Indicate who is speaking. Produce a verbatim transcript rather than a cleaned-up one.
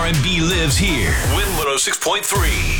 Speaker 1: and B lives here. Win one oh six point three.